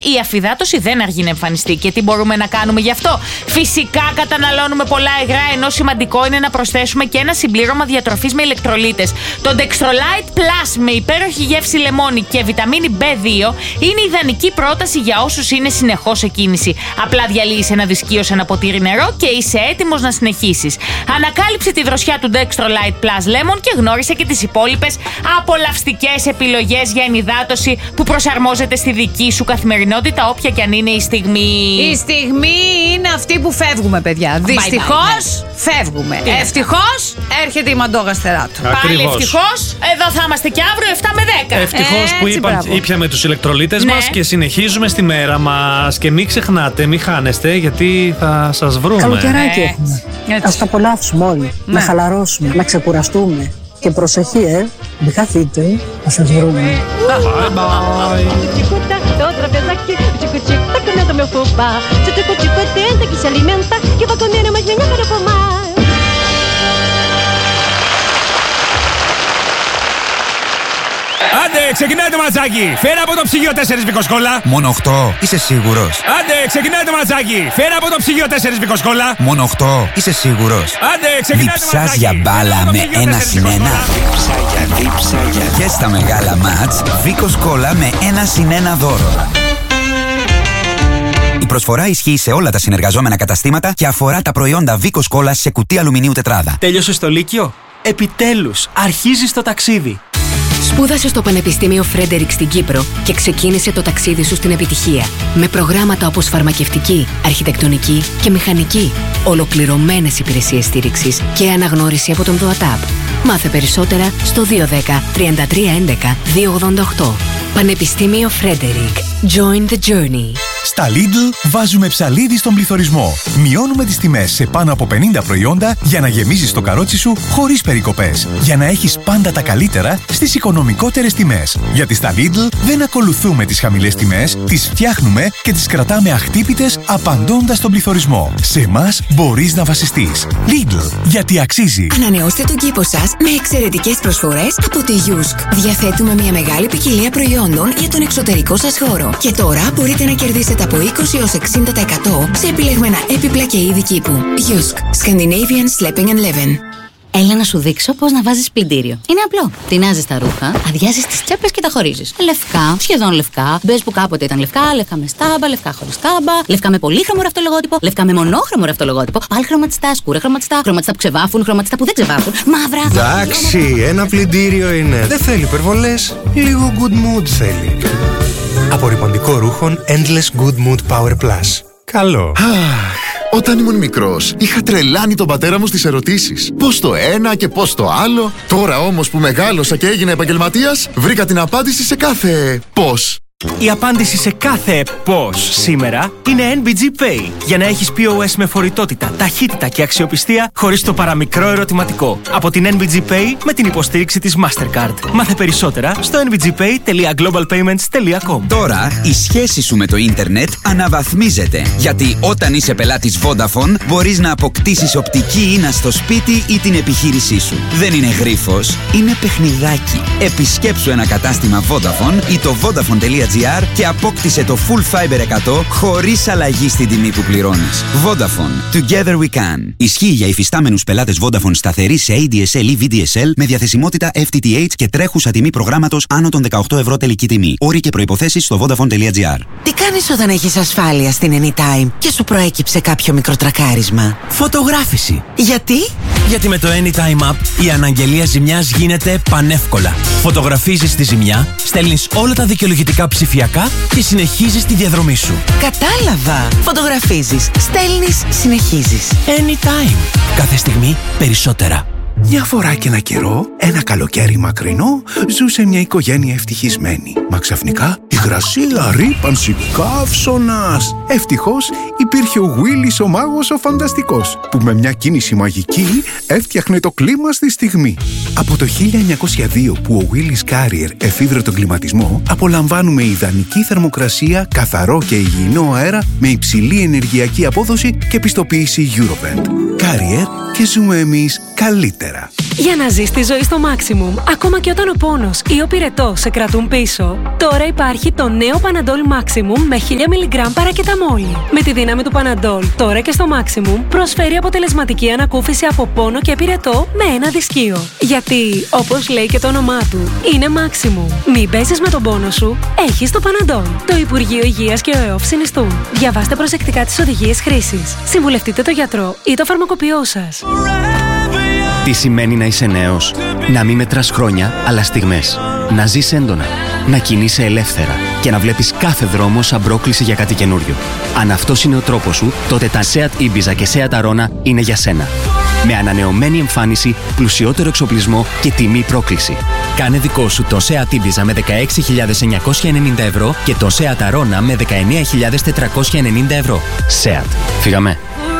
Η αφυδάτωση δεν αργεί να εμφανιστεί. Και τι μπορούμε να κάνουμε γι' αυτό? Φυσικά καταναλώνουμε πολλά υγρά, ενώ σημαντικό είναι να προσθέσουμε και ένα συμπλήρωμα διατροφής με ηλεκτρολίτες. Το Dextrolite Plus με υπέροχη γεύση λεμόνι και βιταμίνη B2 είναι ιδανική πρόταση για όσους είναι συνεχώς σε κίνηση. Απλά διαλύεις ένα δισκείο σε ένα ποτήρι νερό και είσαι έτοιμος να συνεχίσεις. Ανακάλυψε τη δροσιά του Dextrolite Plus Lemon και γνώρισε και τις υπόλοιπες απολαυστικές επιλογές για ενυδάτωση που προσαρμόζεται στη δική σου καθημερινότητα, όποια και αν είναι η στιγμή. Η στιγμή είναι αυτή που φεύγουμε, παιδιά. Δυστυχώς φεύγουμε. Ευτυχώς έρχεται η Μαντόγα του. Πάλι ευτυχώς. Εδώ θα είμαστε και αύριο 7 με 10. Ευτυχώς που ήπιαμε τους ηλεκτρολίτες μας και συνεχίζουμε στη μέρα μας. Και μην ξεχνάτε, μην χάνεστε, γιατί θα σας βρούμε. Καλοκαιράκι έχουμε. Ας τα απολαύσουμε όλοι. Να χαλαρώσουμε, να ξεκουραστούμε. Και προσοχή, μην χαθείτε, θα σας βρούμε. Bye bye. Outra vez aqui, tico-tico, tá comendo meu fubá. Tico-tico é tenta que se alimenta, que vai comer umas minhas para fumar. Άντε, ξεκινάει το ματσάκι! Φέρε από το ψυγείο 4 βικοσκόλα! Μόνο 8, είσαι σίγουρος? Άντε, ξεκινάει το ματσάκι! Φέρε από το ψυγείο 4 βικοσκόλα! Μόνο 8, είσαι σίγουρος? Άντε, ξεκινάει το ματσάκι! Διψάς για μπάλα με 1-1. Δίψα. Και στα μεγάλα μάτς, Βίκοσκόλα με 1-1 δώρο. Η προσφορά ισχύει σε όλα τα συνεργαζόμενα καταστήματα και αφορά τα προϊόντα Βίκοσκόλα σε κουτί αλουμινίου τετράδα. Τέλειωσες το Λύκειο? Επιτέλους, αρχίζεις το ταξίδι. Σπούδασε στο Πανεπιστήμιο Φρέντερικ στην Κύπρο και ξεκίνησε το ταξίδι σου στην επιτυχία. Με προγράμματα όπως φαρμακευτική, αρχιτεκτονική και μηχανική, ολοκληρωμένες υπηρεσίες στήριξης και αναγνώριση από τον ΔΟΑΤΑΠ. Μάθε περισσότερα στο 210 33 11 288. Πανεπιστήμιο Φρέντερικ. Join the journey. Στα Lidl βάζουμε ψαλίδι στον πληθωρισμό. Μειώνουμε τις τιμές σε πάνω από 50 προϊόντα για να γεμίζεις το καρότσι σου χωρίς περικοπές. Για να έχεις πάντα τα καλύτερα στις οικονομικότερες τιμές. Γιατί στα Lidl δεν ακολουθούμε τις χαμηλές τιμές, τις φτιάχνουμε και τις κρατάμε αχτύπητες απαντώντας στον πληθωρισμό. Σε εμάς μπορείς να βασιστείς. Lidl, γιατί αξίζει. Ανανεώστε τον κήπο σας με εξαιρετικές προσφορές από τη Yusk. Διαθέτουμε μια μεγάλη ποικιλία προϊόντων για τον εξωτερικό σας χώρο. Και τώρα μπορείτε να κερδίσετε από 20 έως 60% σε επιλεγμένα έπιπλα και είδη κήπου. Yusk. Scandinavian Sleeping and Living. Έλα να σου δείξω πώς να βάζεις πλυντήριο. Είναι απλό. Τεινάζεις τα ρούχα, αδειάζεις τις τσέπες και τα χωρίζεις. Λευκά, σχεδόν λευκά, μπες που κάποτε ήταν λευκά, λευκά με στάμπα, λευκά χωρίς στάμπα, λευκά με πολύχρωμο ραυτολογότυπο, λευκά με μονόχρωμο ραυτολογότυπο, πάλι χρωματιστά, σκούρα χρωματιστά, χρωματιστά που ξεβάφουν, χρωματιστά που δεν ξεβάφουν, μαύρα. Εντάξει, ένα πλυντήριο είναι. Δεν θέλει υπερβολές, λίγο good mood θέλει. Απορρυπαντικό ρούχων Endless Good Mood Power Plus. Καλό. Όταν ήμουν μικρός, είχα τρελάνει τον πατέρα μου στις ερωτήσεις. Πώς το ένα και πώς το άλλο. Τώρα όμως που μεγάλωσα και έγινα επαγγελματίας, βρήκα την απάντηση σε κάθε πώς. Η απάντηση σε κάθε πώς σήμερα είναι NBG Pay. Για να έχεις POS με φορητότητα, ταχύτητα και αξιοπιστία χωρίς το παραμικρό ερωτηματικό. Από την NBG Pay με την υποστήριξη της Mastercard. Μάθε περισσότερα στο nbgpay.globalpayments.com. Τώρα η σχέση σου με το ίντερνετ αναβαθμίζεται. Γιατί όταν είσαι πελάτης Vodafone μπορείς να αποκτήσεις οπτική ίνα στο σπίτι ή την επιχείρησή σου. Δεν είναι γρίφος, είναι παιχνιδάκι. Επισκέψου ένα κατάστημα Vodafone ή το Vodafone.gr και απόκτησε το Full Fiber 100 χωρίς αλλαγή στην τιμή που πληρώνεις. Vodafone. Together we can. Ισχύει για υφιστάμενους πελάτες Vodafone σταθερή σε ADSL ή VDSL με διαθεσιμότητα FTTH και τρέχουσα τιμή προγράμματος άνω των 18 ευρώ τελική τιμή. Όροι και προϋποθέσεις στο Vodafone.gr. Τι κάνεις όταν έχεις ασφάλεια στην Anytime και σου προέκυψε κάποιο μικρό τρακάρισμα? Φωτογράφηση. Γιατί? Γιατί με το Anytime App η αναγγελία ζημιάς γίνεται πανεύκολα. Φωτογραφίζεις τη ζημιά, στέλνεις όλα τα δικαιολογητικά ψηφιακά και συνεχίζεις τη διαδρομή σου. Κατάλαβα! Φωτογραφίζεις, στέλνεις, συνεχίζεις. Anytime. Κάθε στιγμή περισσότερα. Μια φορά και ένα καιρό, ένα καλοκαίρι μακρινό, ζούσε μια οικογένεια ευτυχισμένη. Μα ξαφνικά υγρασία, ρύπανση, καύσωνας. Ευτυχώς υπήρχε ο Willis ο μάγος ο φανταστικός, που με μια κίνηση μαγική έφτιαχνε το κλίμα στη στιγμή. Από το 1902 που ο Willis Carrier εφήβρε τον κλιματισμό, απολαμβάνουμε ιδανική θερμοκρασία, καθαρό και υγιεινό αέρα με υψηλή ενεργειακή απόδοση και πιστοποίηση Eurovent. Carrier, και ζούμε εμείς καλύτερα. Για να ζεις τη ζωή στο maximum, ακόμα και όταν ο πόνος ή ο πυρετός σε κρατούν πίσω, τώρα υπάρχει το νέο Panadol Maximum με 1000 mg παρακεταμόλη. Με τη δύναμη του Panadol, τώρα και στο Maximum, προσφέρει αποτελεσματική ανακούφιση από πόνο και πυρετό με ένα δισκείο. Γιατί, όπως λέει και το όνομά του, είναι Maximum. Μην παίζεις με τον πόνο σου, έχεις το Panadol. Το Υπουργείο Υγείας και ο ΕΟΦ συνιστούν. Διαβάστε προσεκτικά τις οδηγίες χρήσης. Συμβουλευτείτε το γιατρό ή το φαρμακοποιό σας. Τι σημαίνει να είσαι νέος? Να μην μετράς χρόνια, αλλά στιγμές. Να ζεις έντονα. Να κινείσαι ελεύθερα. Και να βλέπεις κάθε δρόμο σαν πρόκληση για κάτι καινούριο. Αν αυτός είναι ο τρόπος σου, τότε τα Seat Ibiza και Seat Arona είναι για σένα. Με ανανεωμένη εμφάνιση, πλουσιότερο εξοπλισμό και τιμή πρόκληση. Κάνε δικό σου το Seat Ibiza με 16.990 ευρώ και το Seat Arona με 19.490 ευρώ. Seat. Φύγαμε.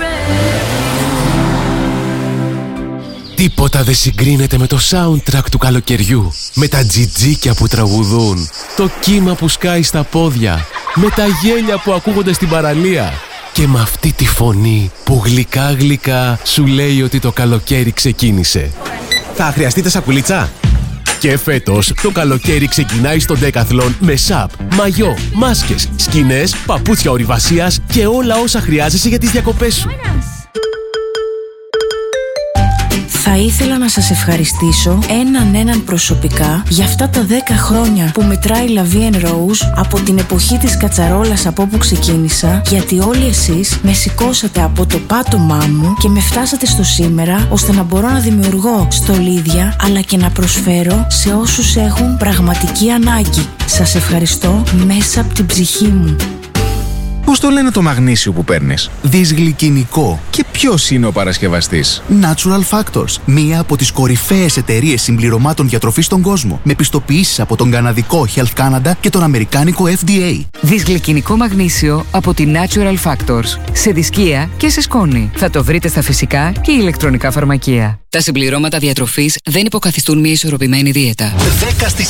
Τίποτα δεν συγκρίνεται με το soundtrack του καλοκαιριού. Με τα τζιτζίκια που τραγουδούν, το κύμα που σκάει στα πόδια, με τα γέλια που ακούγονται στην παραλία και με αυτή τη φωνή που γλυκά γλυκά σου λέει ότι το καλοκαίρι ξεκίνησε. Θα χρειαστείτε σακουλίτσα? Και φέτος το καλοκαίρι ξεκινάει στο Decathlon με σαπ, μαγιό, μάσκες, σκηνές, παπούτσια ορειβασίας και όλα όσα χρειάζεσαι για τις διακοπές σου. Θα ήθελα να σας ευχαριστήσω έναν προσωπικά για αυτά τα 10 χρόνια που μετράει La Vie en Rose από την εποχή της κατσαρόλας από όπου ξεκίνησα, γιατί όλοι εσείς με σηκώσατε από το πάτωμά μου και με φτάσατε στο σήμερα, ώστε να μπορώ να δημιουργώ στολίδια αλλά και να προσφέρω σε όσους έχουν πραγματική ανάγκη. Σας ευχαριστώ μέσα από την ψυχή μου. Πώς το λένε το μαγνήσιο που παίρνεις? Δυσγλυκινικό. Και ποιος είναι ο παρασκευαστής? Natural Factors. Μία από τις κορυφαίες εταιρείες συμπληρωμάτων διατροφής στον κόσμο. Με πιστοποιήσεις από τον καναδικό Health Canada και τον αμερικάνικο FDA. Δυσγλυκινικό μαγνήσιο από τη Natural Factors. Σε δισκία και σε σκόνη. Θα το βρείτε στα φυσικά και ηλεκτρονικά φαρμακεία. Τα συμπληρώματα διατροφής δεν υποκαθιστούν μια ισορροπημένη δίαιτα. 10 στις